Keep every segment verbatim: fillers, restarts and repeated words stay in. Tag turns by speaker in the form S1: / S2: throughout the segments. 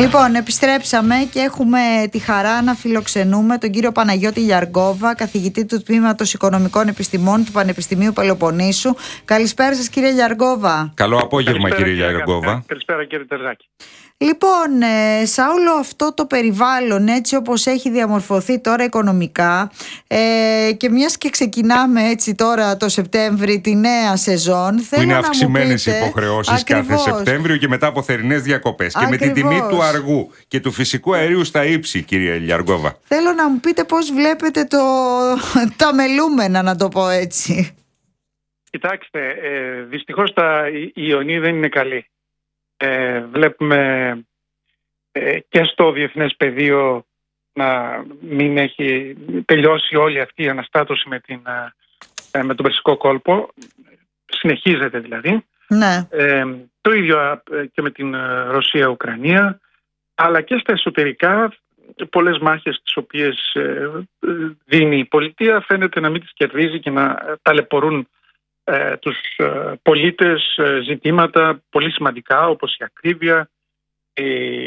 S1: Λοιπόν, επιστρέψαμε και έχουμε τη χαρά να φιλοξενούμε τον κύριο Παναγιώτη Λιαργόβα, καθηγητή του Τμήματος Οικονομικών Επιστημών του Πανεπιστημίου Πελοποννήσου. Καλησπέρα σας, κύριε Λιαργόβα.
S2: Καλό απόγευμα,
S3: Καλησπέρα,
S2: κύριε Λιαργόβα.
S3: Καλησπέρα, κύριε Τερζάκη.
S1: Λοιπόν, σε όλο αυτό το περιβάλλον, έτσι όπως έχει διαμορφωθεί τώρα οικονομικά, ε, και μιας και ξεκινάμε έτσι τώρα το Σεπτέμβρη τη νέα σεζόν,
S2: που είναι αυξημένες υποχρεώσεις κάθε Σεπτέμβριο και μετά από θερινές διακοπές. Και με την τιμή του αργού και του φυσικού αερίου στα ύψη, κύριε Λιαργόβα.
S1: Θέλω να μου πείτε πώς βλέπετε το, τα μελούμενα, να το πω έτσι.
S3: Κοιτάξτε, ε, δυστυχώς τα, η ιονή δεν είναι καλή. Ε, βλέπουμε ε, και στο διεθνές πεδίο να μην έχει τελειώσει όλη αυτή η αναστάτωση με, την, ε, με τον Περσικό κόλπο. Συνεχίζεται δηλαδή.
S1: Ναι.
S3: Ε, το ίδιο ε, και με την Ρωσία-Ουκρανία, αλλά και στα εσωτερικά πολλές μάχες τις οποίες ε, δίνει η πολιτεία φαίνεται να μην τις κερδίζει και να ταλαιπωρούν Ε, τους ε, πολίτες ε, ζητήματα πολύ σημαντικά, όπως η ακρίβεια, οι,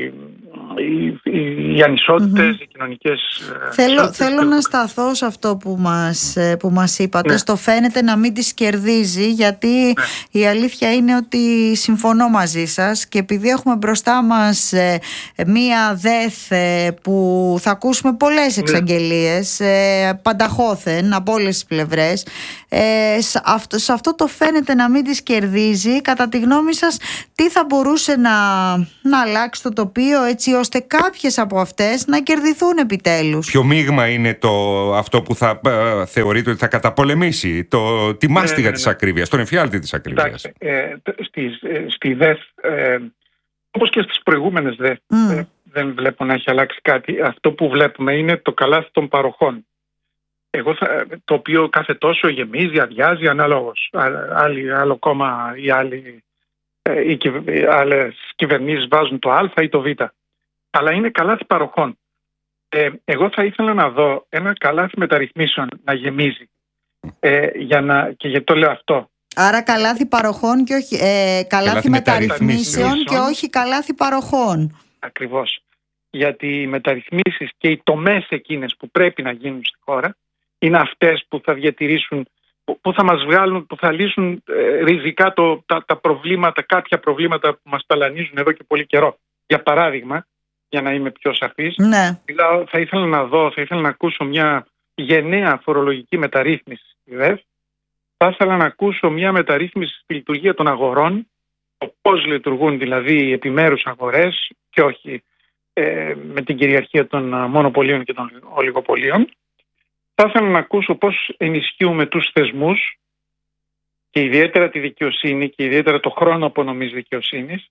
S3: οι, οι, οι ανισότητες, mm-hmm. οι κοινωνικές ε,
S1: Θέλω, θέλω να σταθώ σε αυτό που μας, που μας είπατε. Ναι. Στο φαίνεται να μην τις κερδίζει, γιατί ναι. η αλήθεια είναι ότι συμφωνώ μαζί σας, και επειδή έχουμε μπροστά μας ε, μία ΔΕΘ ε, που θα ακούσουμε πολλές εξαγγελίες, ε, πανταχώθεν από όλες τις πλευρές, ε, σε, αυτό, σε αυτό το φαίνεται να μην τις κερδίζει. Κατά τη γνώμη σας, τι θα μπορούσε να, να αλλάξει το τοπίο, έτσι ώστε κάποιες από αυτές να κερδιθούν επιτέλους?
S2: Ποιο μείγμα είναι το, αυτό που θα ε, θεωρείτε ότι θα καταπολεμήσει το, τη μάστιγα ναι, ναι, ναι. της ακρίβειας, τον εφιάλτη της ακρίβειας?
S3: Ε, στη, στη ΔΕΘ, ε, όπως και στις προηγούμενες ΔΕΘ, mm. ε, δεν βλέπω να έχει αλλάξει κάτι. Αυτό που βλέπουμε είναι το καλάθι των παροχών. Εγώ θα, το οποίο κάθε τόσο γεμίζει, αδειάζει αναλόγως. Άλλοι, άλλο κόμμα ή άλλοι, ε, ή, ή άλλες κυβερνήσεις βάζουν το Α ή το Β. Αλλά είναι καλάθι παροχών. Ε, εγώ θα ήθελα να δω ένα καλάθι μεταρρυθμίσεων να γεμίζει. Ε, για να, και γιατί το λέω αυτό.
S1: Άρα καλάθι παροχών και όχι, ε, καλάθι, καλάθι μεταρρυθμίσεων και όχι καλάθι παροχών.
S3: Ακριβώς. Γιατί οι μεταρρυθμίσεις και οι τομές εκείνες που πρέπει να γίνουν στη χώρα είναι αυτές που θα διατηρήσουν, που θα μας βγάλουν, που θα λύσουν ε, ριζικά το, τα, τα προβλήματα, κάποια προβλήματα που μας ταλανίζουν εδώ και πολύ καιρό. Για παράδειγμα, για να είμαι πιο σαφής,
S1: ναι.
S3: μιλάω, θα ήθελα να δω, θα ήθελα να ακούσω μια γενναία φορολογική μεταρρύθμιση στη ΔΕΘ. Θα ήθελα να ακούσω μια μεταρρύθμιση στη λειτουργία των αγορών, πώς λειτουργούν δηλαδή οι επιμέρους αγορές και όχι ε, με την κυριαρχία των μονοπωλίων και των ολιγοπωλίων. Θα ήθελα να ακούσω πώς ενισχύουμε τους θεσμούς και ιδιαίτερα τη δικαιοσύνη και ιδιαίτερα το χρόνο απονομής δικαιοσύνης.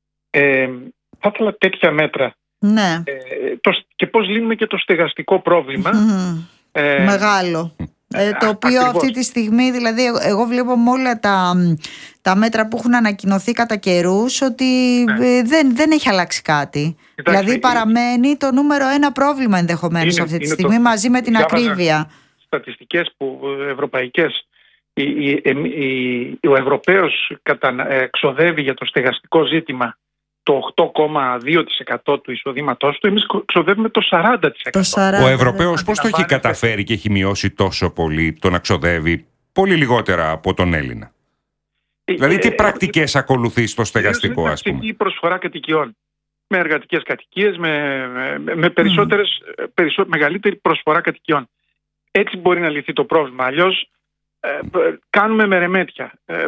S3: Ε, θα ήθελα τέτοια μέτρα.
S1: Ναι.
S3: Ε, το, και πώς λύνουμε και το στεγαστικό πρόβλημα.
S1: Mm-hmm. Ε, Μεγάλο. Ε, το οποίο ακριβώς. Αυτή τη στιγμή, δηλαδή εγώ βλέπω με όλα τα, τα μέτρα που έχουν ανακοινωθεί κατά καιρούς ότι ναι. δεν, δεν έχει αλλάξει κάτι. Κοιτάξτε, δηλαδή παραμένει το νούμερο ένα πρόβλημα ενδεχομένως είναι, αυτή τη στιγμή το, μαζί με την ακρίβεια.
S3: Στατιστικές που ευρωπαϊκές, η, η, η, ο Ευρωπαίος κατα, εξοδεύει για το στεγαστικό ζήτημα το οκτώ κόμμα δύο τοις εκατό του εισοδήματός του, εμείς ξοδεύουμε το σαράντα τοις εκατό.
S1: Το σαράντα,
S2: ο Ευρωπαίος πώς το έχει καταφέρει και έχει μειώσει τόσο πολύ το να ξοδεύει πολύ λιγότερα από τον Έλληνα? Ε, δηλαδή τι ε, πρακτικές ε, ακολουθεί στο στεγαστικό, ας πούμε?
S3: Η προσφορά κατοικιών με εργατικές κατοικίες, με, με, με περισσότερες, mm. περισσό, μεγαλύτερη προσφορά κατοικιών. Έτσι μπορεί να λυθεί το πρόβλημα. Αλλιώς ε, κάνουμε μερεμέτια. Ε,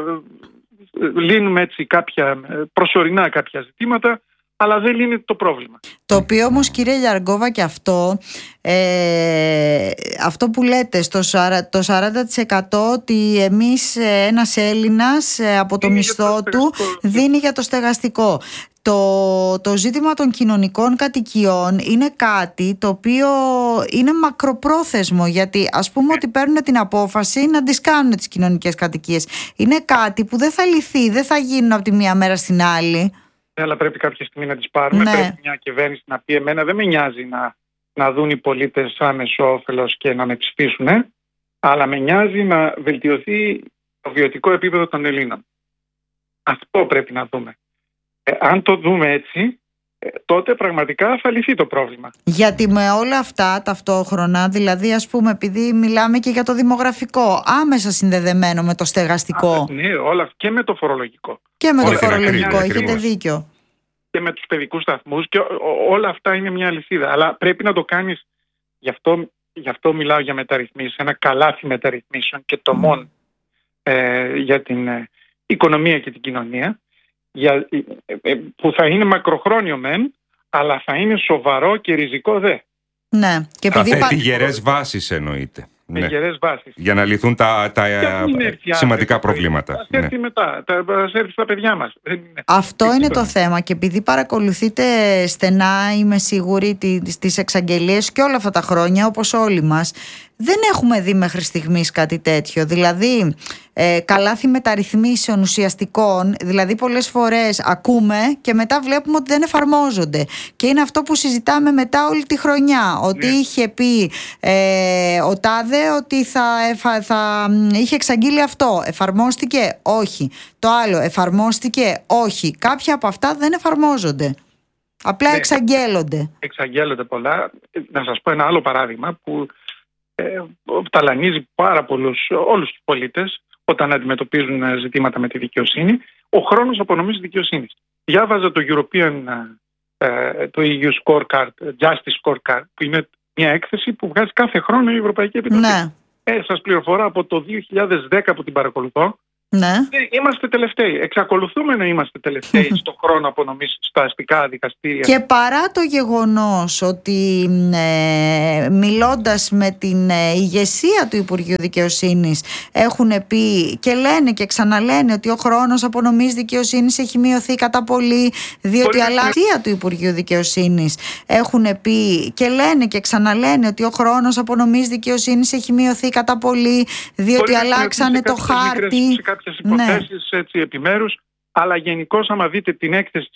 S3: λύνουμε έτσι κάποια, προσωρινά κάποια ζητήματα, αλλά δεν λύνεται το πρόβλημα.
S1: Το οποίο όμως, κύριε Λιαργόβα, και αυτό ε, αυτό που λέτε στο το σαράντα τοις εκατό ότι εμείς ένας Έλληνας από το μισθό του δίνει για το στεγαστικό. Το, το ζήτημα των κοινωνικών κατοικιών είναι κάτι το οποίο είναι μακροπρόθεσμο, γιατί ας πούμε ότι παίρνουν την απόφαση να τις κάνουν τις κοινωνικές κατοικίες. Είναι κάτι που δεν θα λυθεί, δεν θα γίνουν από τη μία μέρα στην άλλη.
S3: Αλλά πρέπει κάποια στιγμή να τις πάρουμε. Ναι. Πρέπει μια κυβέρνηση να πει: εμένα δεν με νοιάζει να, να δουν οι πολίτες άμεσο όφελος και να με ψηφίσουν, ε, αλλά με νοιάζει να βελτιωθεί το βιωτικό επίπεδο των Ελλήνων. Αυτό πρέπει να δούμε. Ε, αν το δούμε έτσι, τότε πραγματικά θα λυθεί το πρόβλημα.
S1: Γιατί με όλα αυτά ταυτόχρονα, δηλαδή ας πούμε επειδή μιλάμε και για το δημογραφικό, άμεσα συνδεδεμένο με το στεγαστικό.
S3: Α, ναι, όλα, και με το φορολογικό.
S1: Και με
S3: όλα
S1: το φορολογικό,
S3: είναι,
S1: έχετε δίκιο.
S3: Και με τους παιδικούς σταθμούς και όλα αυτά είναι μια αλυσίδα. Αλλά πρέπει να το κάνεις, γι' αυτό, γι' αυτό μιλάω για μεταρρυθμίσεις, ένα καλάθι μεταρρυθμίσεων και τομών mm. ε, για την ε, οικονομία και την κοινωνία, για, ε, που θα είναι μακροχρόνιο μεν, αλλά θα είναι σοβαρό και ριζικό δε.
S1: Ναι. Και
S2: θα
S1: επειδή
S2: θέτει γερές βάσεις εννοείται.
S3: Με
S2: ναι.
S3: γερές βάσεις.
S2: Για να λυθούν τα, τα σημαντικά προβλήματα.
S3: Θα έρθει ναι. μετά, θα έρθει στα παιδιά μας.
S1: Αυτό είναι, είναι το θέμα και επειδή παρακολουθείτε στενά, είμαι σίγουρη, τις εξαγγελίες και όλα αυτά τα χρόνια, όπως όλοι μας, δεν έχουμε δει μέχρι στιγμής κάτι τέτοιο. Δηλαδή, ε, καλάθι μεταρρυθμίσεων ουσιαστικών, δηλαδή πολλές φορές ακούμε και μετά βλέπουμε ότι δεν εφαρμόζονται. Και είναι αυτό που συζητάμε μετά όλη τη χρονιά. Ότι ναι. είχε πει ε, ο Τάδε ότι θα, θα, θα είχε εξαγγείλει αυτό. Εφαρμόστηκε? Όχι. Το άλλο εφαρμόστηκε? Όχι. Κάποια από αυτά δεν εφαρμόζονται. Απλά ναι. εξαγγέλλονται.
S3: Εξαγγέλλονται πολλά. Να σας πω ένα άλλο παράδειγμα που Ε, ταλανίζει πάρα πολλούς, όλους τους πολίτες όταν αντιμετωπίζουν ζητήματα με τη δικαιοσύνη, ο χρόνος απονομής της δικαιοσύνης. Διάβαζα το European, ε, το ι γιου Scorecard, Justice Scorecard, που είναι μια έκθεση που βγάζει κάθε χρόνο η Ευρωπαϊκή Επιτροπή. Ναι. Ε, σας πληροφορώ από το δύο χιλιάδες δέκα που την παρακολουθώ.
S1: Ναι.
S3: Είμαστε τελευταίοι. Εξακολουθούμε να είμαστε τελευταίοι στον χρόνο απονομής στα αστικά δικαστήρια.
S1: Και παρά το γεγονός ότι ε, μιλώντας με την ε, ηγεσία του Υπουργείου Δικαιοσύνης έχουν πει και λένε και ξαναλένε ότι ο χρόνος απονομής δικαιοσύνης έχει μειωθεί κατά πολύ, διότι η αλλαγή του Υπουργείου Δικαιοσύνης έχουν πει και λένε και ξαναλένε ότι ο χρόνος απονομής δικαιοσύνης έχει μειωθεί κατά πολύ, διότι αλλάξανε το χάρτη.
S3: Κάποιες υποθέσεις ναι. έτσι επιμέρους, αλλά γενικώς άμα δείτε την έκθεση